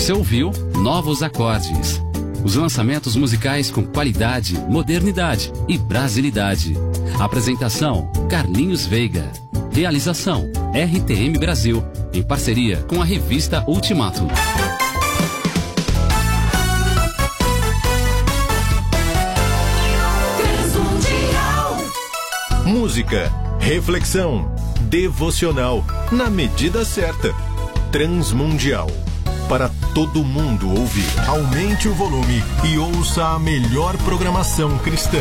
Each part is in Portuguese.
Você ouviu Novos Acordes. Os lançamentos musicais com qualidade, modernidade e brasilidade. Apresentação: Carlinhos Veiga. Realização: RTM Brasil, em parceria com a revista Ultimato. Música, reflexão, devocional, na medida certa. Transmundial. Para todo mundo ouvir. Aumente o volume e ouça a melhor programação cristã.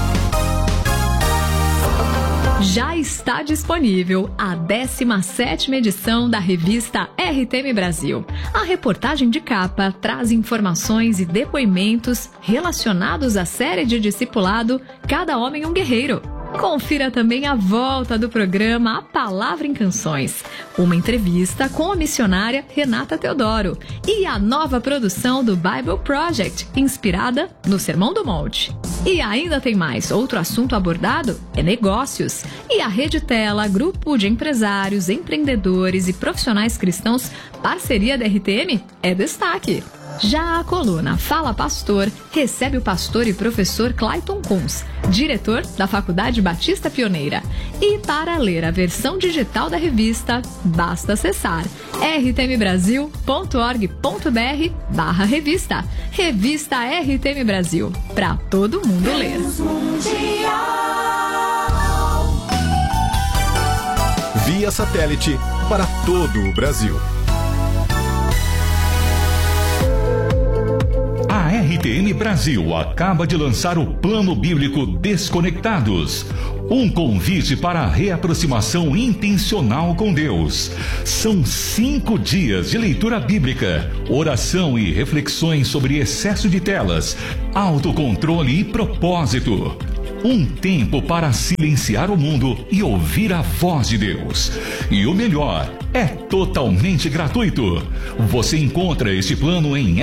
Já está disponível a 17ª edição da revista RTM Brasil. A reportagem de capa traz informações e depoimentos relacionados à série de discipulado Cada Homem um Guerreiro. Confira também a volta do programa A Palavra em Canções, uma entrevista com a missionária Renata Teodoro e a nova produção do Bible Project, inspirada no Sermão do Monte. E ainda tem mais. Outro assunto abordado é negócios. E a Rede Tela, grupo de empresários, empreendedores e profissionais cristãos, parceria da RTM, é destaque. Já a coluna Fala Pastor recebe o pastor e professor Clayton Kunz, diretor da Faculdade Batista Pioneira. E para ler a versão digital da revista, basta acessar rtmbrasil.org.br/revista. Revista RTM Brasil, para todo mundo ler. Via satélite para todo o Brasil. A RTM Brasil acaba de lançar o Plano Bíblico Desconectados, um convite para a reaproximação intencional com Deus. São 5 dias de leitura bíblica, oração e reflexões sobre excesso de telas, autocontrole e propósito. Um tempo para silenciar o mundo e ouvir a voz de Deus. E o melhor, é totalmente gratuito. Você encontra este plano em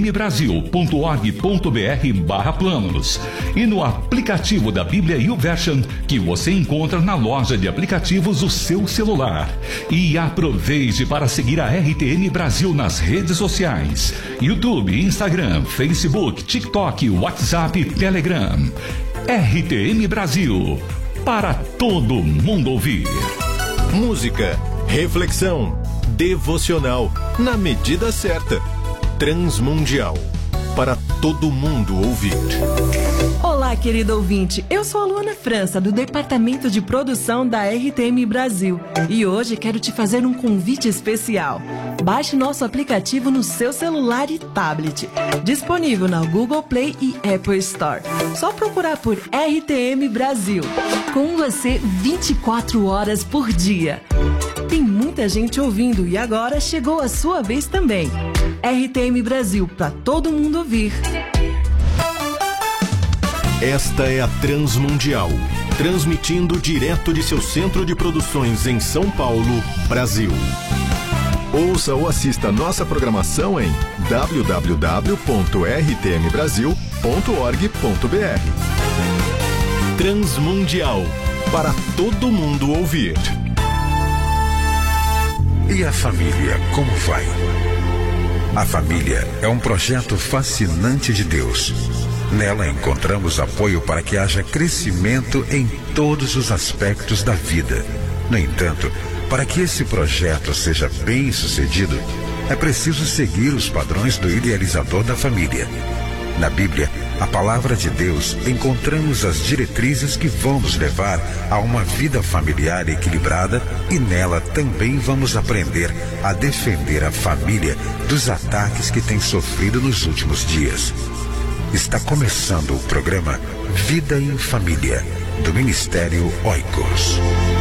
rtmbrasil.org.br/planos e no aplicativo da Bíblia YouVersion, que você encontra na loja de aplicativos do seu celular. E aproveite para seguir a RTM Brasil nas redes sociais: YouTube, Instagram, Facebook, TikTok, WhatsApp e Telegram. RTM Brasil, para todo mundo ouvir. Música, reflexão, devocional, na medida certa. Transmundial, para todo mundo ouvir. Olá, querido ouvinte. Eu sou a Luana França, do Departamento de Produção da RTM Brasil. E hoje quero te fazer um convite especial. Baixe nosso aplicativo no seu celular e tablet. Disponível na Google Play e Apple Store. Só procurar por RTM Brasil. Com você 24 horas por dia. Tem muita gente ouvindo e agora chegou a sua vez também. RTM Brasil, para todo mundo ouvir. Esta é a Transmundial, transmitindo direto de seu centro de produções em São Paulo, Brasil. Ouça ou assista nossa programação em www.rtmbrasil.org.br. Transmundial, para todo mundo ouvir. E a família, como vai? A família é um projeto fascinante de Deus. Nela encontramos apoio para que haja crescimento em todos os aspectos da vida. No entanto, para que esse projeto seja bem-sucedido, é preciso seguir os padrões do idealizador da família. Na Bíblia, a palavra de Deus, encontramos as diretrizes que vão nos levar a uma vida familiar equilibrada e nela também vamos aprender a defender a família dos ataques que tem sofrido nos últimos dias. Está começando o programa Vida em Família, do Ministério Oikos.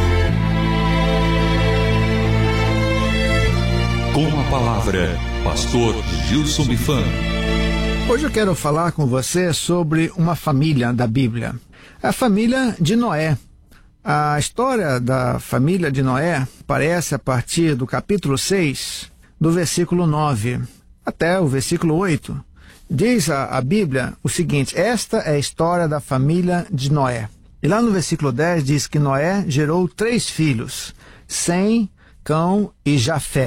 Com a palavra, Pastor Gilson Bifan. Hoje eu quero falar com você sobre uma família da Bíblia. A família de Noé. A história da família de Noé aparece a partir do capítulo 6, do versículo 9, até o versículo 8. Diz a Bíblia o seguinte: esta é a história da família de Noé. E lá no versículo 10 diz que Noé gerou 3 filhos, Sem, Cão e Jafé.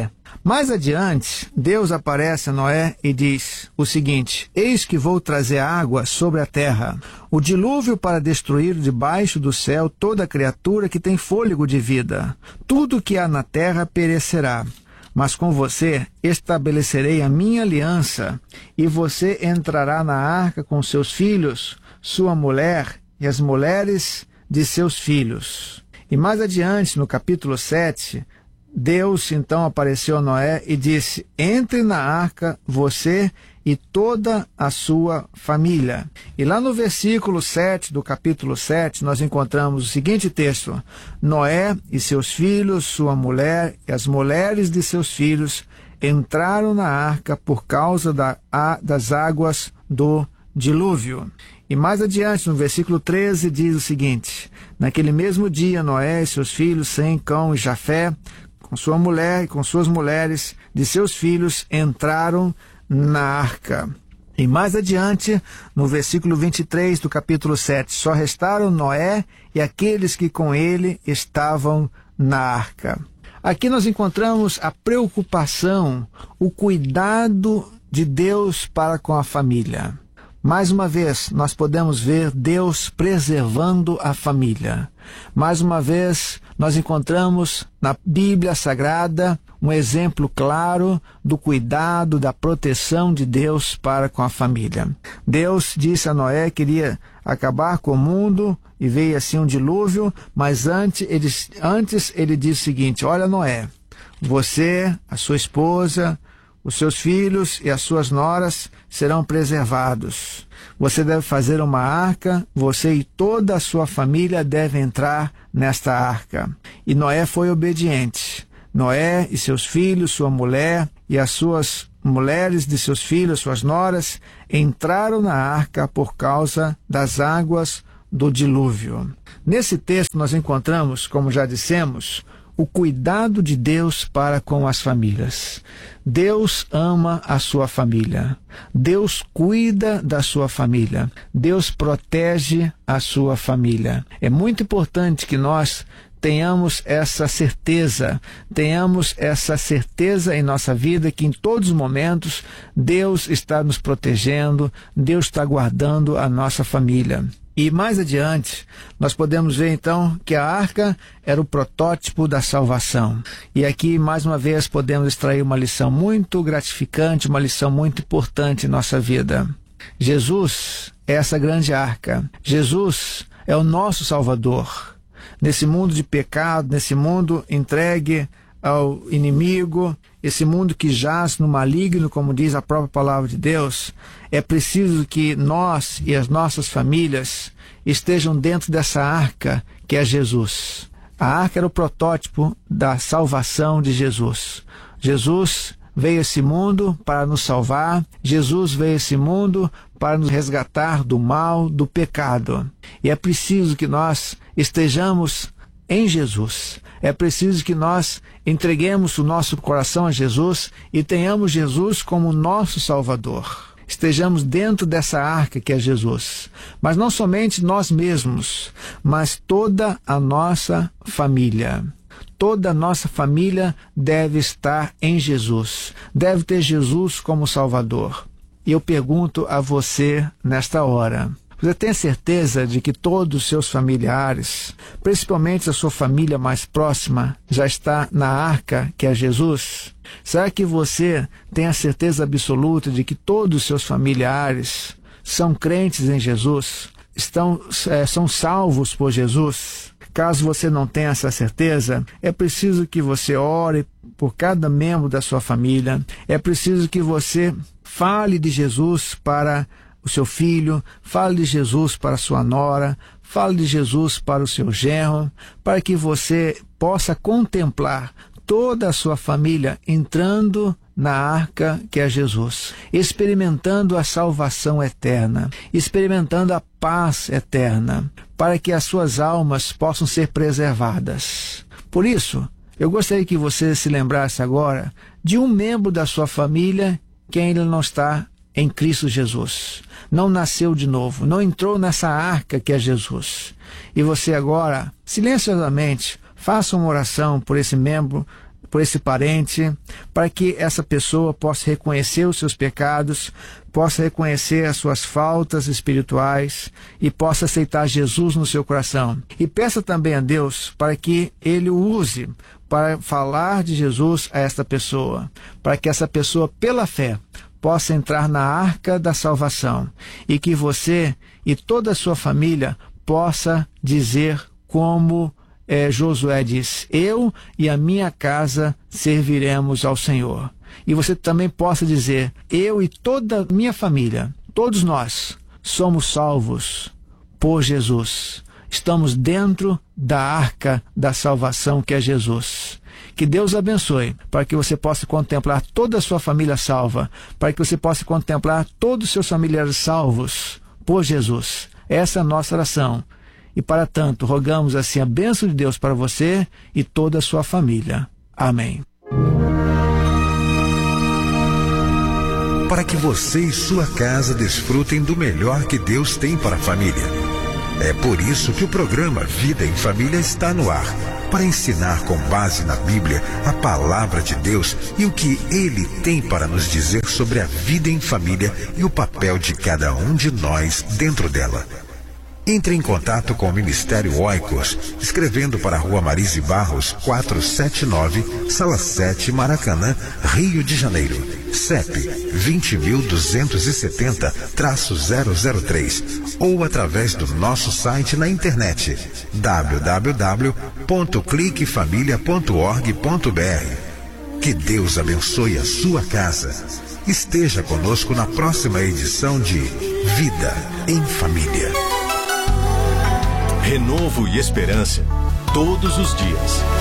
Mais adiante, Deus aparece a Noé e diz o seguinte: eis que vou trazer água sobre a terra, o dilúvio para destruir debaixo do céu toda criatura que tem fôlego de vida. Tudo que há na terra perecerá. Mas com você estabelecerei a minha aliança, e você entrará na arca com seus filhos, sua mulher e as mulheres de seus filhos. E mais adiante, no capítulo 7, Deus então apareceu a Noé e disse: entre na arca você e toda a sua família. E lá no versículo 7 do capítulo 7, nós encontramos o seguinte texto: Noé e seus filhos, sua mulher e as mulheres de seus filhos entraram na arca por causa das águas do dilúvio. E mais adiante, no versículo 13, diz o seguinte: naquele mesmo dia, Noé e seus filhos, Sem, Cão e Jafé, com sua mulher e com suas mulheres de seus filhos, entraram na arca. E mais adiante, no versículo 23 do capítulo 7, só restaram Noé e aqueles que com ele estavam na arca. Aqui nós encontramos a preocupação, o cuidado de Deus para com a família. Mais uma vez, nós podemos ver Deus preservando a família. Mais uma vez, nós encontramos na Bíblia Sagrada um exemplo claro do cuidado, da proteção de Deus para com a família. Deus disse a Noé que iria acabar com o mundo e veio assim um dilúvio, mas antes ele disse o seguinte: olha, Noé, você, a sua esposa, os seus filhos e as suas noras serão preservados. Você deve fazer uma arca, você e toda a sua família devem entrar nesta arca. E Noé foi obediente. Noé e seus filhos, sua mulher e as suas mulheres de seus filhos, suas noras, entraram na arca por causa das águas do dilúvio. Nesse texto nós encontramos, como já dissemos, o cuidado de Deus para com as famílias. Deus ama a sua família. Deus cuida da sua família. Deus protege a sua família. É muito importante que nós tenhamos essa certeza em nossa vida, que em todos os momentos Deus está nos protegendo, Deus está guardando a nossa família. E mais adiante, nós podemos ver então que a arca era o protótipo da salvação. E aqui, mais uma vez, podemos extrair uma lição muito gratificante, uma lição muito importante em nossa vida. Jesus é essa grande arca. Jesus é o nosso Salvador. Nesse mundo de pecado, nesse mundo entregue ao inimigo, esse mundo que jaz no maligno, como diz a própria palavra de Deus, é preciso que nós e as nossas famílias estejam dentro dessa arca que é Jesus. A arca era o protótipo da salvação de Jesus. Jesus veio a esse mundo para nos salvar, Jesus veio a esse mundo para nos resgatar do mal, do pecado. E é preciso que nós estejamos em Jesus. É preciso que nós entreguemos o nosso coração a Jesus e tenhamos Jesus como nosso Salvador. Estejamos dentro dessa arca que é Jesus. Mas não somente nós mesmos, mas toda a nossa família. Toda a nossa família deve estar em Jesus. Deve ter Jesus como Salvador. E eu pergunto a você nesta hora: você tem certeza de que todos os seus familiares, principalmente a sua família mais próxima, já está na arca que é Jesus? Será que você tem a certeza absoluta de que todos os seus familiares são crentes em Jesus? São salvos por Jesus? Caso você não tenha essa certeza, é preciso que você ore por cada membro da sua família. É preciso que você fale de Jesus para o seu filho, fale de Jesus para a sua nora, fale de Jesus para o seu genro, para que você possa contemplar toda a sua família entrando na arca que é Jesus, experimentando a salvação eterna, experimentando a paz eterna, para que as suas almas possam ser preservadas. Por isso, eu gostaria que você se lembrasse agora de um membro da sua família que ainda não está em Cristo Jesus, não nasceu de novo, não entrou nessa arca que é Jesus. E você agora, silenciosamente, faça uma oração por esse membro por esse parente, para que essa pessoa possa reconhecer os seus pecados, possa reconhecer as suas faltas espirituais e possa aceitar Jesus no seu coração. E peça também a Deus para que Ele o use para falar de Jesus a esta pessoa, para que essa pessoa, pela fé, possa entrar na arca da salvação e que você e toda a sua família possa dizer como Josué diz: eu e a minha casa serviremos ao Senhor. E você também possa dizer: eu e toda a minha família, todos nós, somos salvos por Jesus. Estamos dentro da arca da salvação que é Jesus. Que Deus abençoe, para que você possa contemplar toda a sua família salva, para que você possa contemplar todos os seus familiares salvos por Jesus. Essa é a nossa oração. E para tanto, rogamos assim a bênção de Deus para você e toda a sua família. Amém. Para que você e sua casa desfrutem do melhor que Deus tem para a família. É por isso que o programa Vida em Família está no ar, para ensinar com base na Bíblia a palavra de Deus e o que Ele tem para nos dizer sobre a vida em família e o papel de cada um de nós dentro dela. Entre em contato com o Ministério Oikos, escrevendo para a Rua Marise Barros, 479, Sala 7, Maracanã, Rio de Janeiro. CEP 20.270-003 ou através do nosso site na internet www.cliquefamilia.org.br. Que Deus abençoe a sua casa. Esteja conosco na próxima edição de Vida em Família. Renovo e esperança todos os dias.